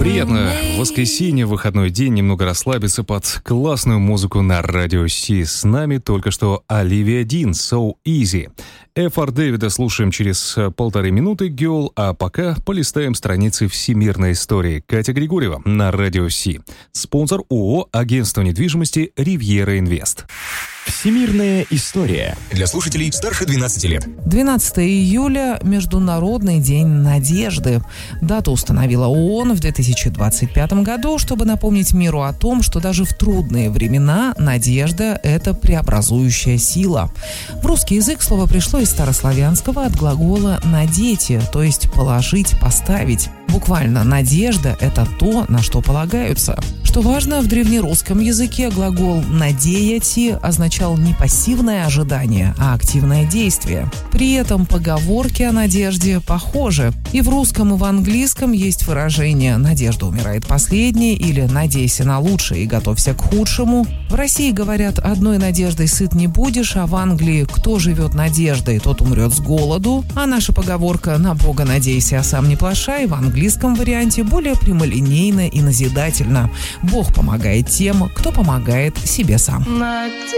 Приятно в воскресенье, в выходной день, немного расслабиться под классную музыку на Радио Си. С нами только что Оливия Дин, So Easy. F.R. Дэвида слушаем через 1,5 минуты, Girl, а пока полистаем страницы всемирной истории. Катя Григорьева на Радио Си. Спонсор ООО «Агентство недвижимости Ривьера Инвест». Всемирная история. Для слушателей старше 12 лет. 12 июля – Международный день надежды. Дату установила ООН в 2025 году, чтобы напомнить миру о том, что даже в трудные времена надежда – это преобразующая сила. В русский язык слово пришло из старославянского от глагола «надети», то есть «положить», «поставить». Буквально «надежда» – это то, на что полагаются. Что важно, в древнерусском языке глагол «надеяти» означал не пассивное ожидание, а активное действие. При этом поговорки о надежде похожи. И в русском, и в английском есть выражение «надежда умирает последней» или «надейся на лучшее и готовься к худшему». В России говорят «одной надеждой сыт не будешь», а в Англии «кто живет надеждой, тот умрет с голоду». А наша поговорка «на Бога надейся, а сам не плашай» в английском варианте более прямолинейна и назидательна. Бог помогает тем, кто помогает себе сам.